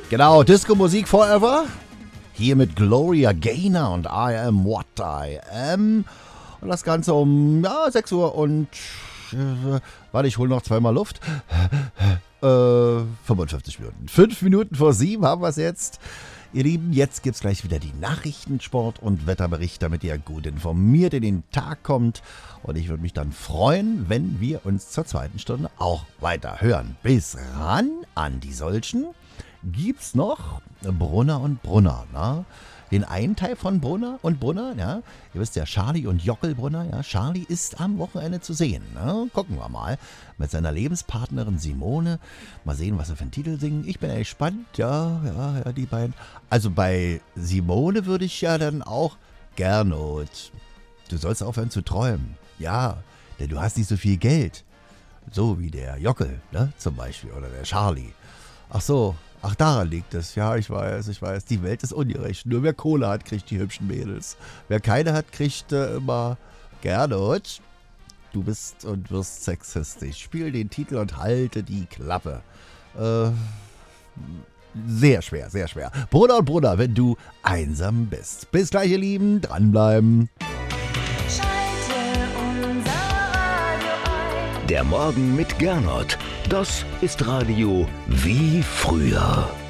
Genau, Disco-Musik Forever. Hier mit Gloria Gaynor und I Am What I Am. Und das Ganze um 6 Uhr und... warte, ich hole noch zweimal Luft. 55 Minuten. 5 Minuten vor 7 haben wir es jetzt. Ihr Lieben, jetzt gibt es gleich wieder die Nachrichten, Sport und Wetterbericht, damit ihr gut informiert in den Tag kommt. Und ich würde mich dann freuen, wenn wir uns zur zweiten Stunde auch weiter hören. Bis ran an die Solchen gibt's noch Brunner und Brunner. Na? Den einen Teil von Brunner und Brunner, ja, ihr wisst ja, Charlie und Jockel Brunner, ja, Charlie ist am Wochenende zu sehen, ne? Gucken wir mal, mit seiner Lebenspartnerin Simone, mal sehen, was sie für einen Titel singen, ich bin echt gespannt, ja, die beiden, also bei Simone würde ich ja dann auch, Gernot, du sollst aufhören zu träumen, ja, denn du hast nicht so viel Geld, so wie der Jockel, ne, zum Beispiel, oder der Charlie, ach, daran liegt es. Ja, ich weiß. Die Welt ist ungerecht. Nur wer Kohle hat, kriegt die hübschen Mädels. Wer keine hat, kriegt immer Gernot. Du bist und wirst sexistisch. Spiel den Titel und halte die Klappe. Sehr schwer, sehr schwer. Bruder und Bruder, wenn du einsam bist. Bis gleich, ihr Lieben. Dranbleiben. Der Morgen mit Gernot. Das ist Radio wie früher.